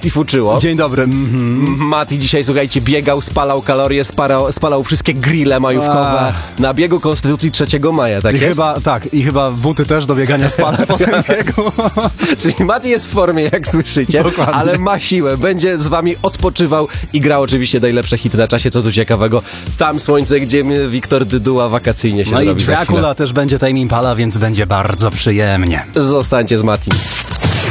Mati Fuczyło. Dzień dobry. Mati dzisiaj, słuchajcie, biegał, spalał kalorie, spalał wszystkie grille majówkowe na biegu Konstytucji 3 maja, tak jest? Chyba buty też do biegania spalę po tym biegu. Czyli Mati jest w formie, jak słyszycie, Dokładnie. ale ma siłę. Będzie z wami odpoczywał i grał oczywiście najlepsze hity na czasie, co tu ciekawego. Tam słońce, gdzie Wiktor Dyduła wakacyjnie się No i zrobi za chwilę. Dracula też będzie Tame Impala, więc będzie bardzo przyjemnie. Zostańcie z Matim.